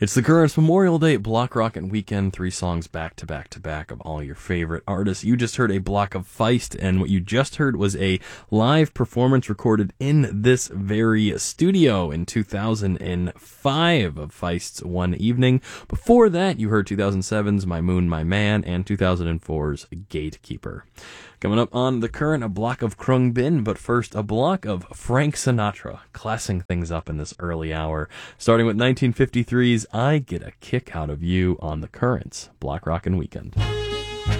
It's the Currents Memorial Day Block Rockin' Weekend, 3 songs back to back to back of all your favorite artists. You just heard a block of Feist, and what you just heard was a live performance recorded in this very studio in 2005 of Feist's One Evening. Before that, you heard 2007's My Moon, My Man, and 2004's Gatekeeper. Coming up on The Current, a block of Krung Bin, but first, a block of Frank Sinatra, classing things up in this early hour, starting with 1953's I Get a Kick Out of You on The Current's Block Rockin' Weekend.